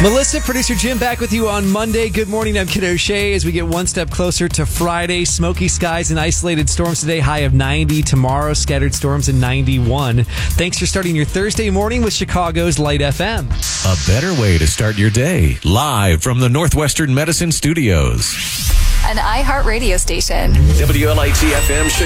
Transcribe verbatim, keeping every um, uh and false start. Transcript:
Melissa, producer Jim, back with you on Monday. Good morning, I'm Kid O'Shea. As we get one step closer to Friday, smoky skies and isolated storms today, high of ninety. Tomorrow, scattered storms and ninety-one. Thanks for starting your Thursday morning with Chicago's Light F M. A better way to start your day. Live from the Northwestern Medicine Studios. An iHeart radio station. W L I T F M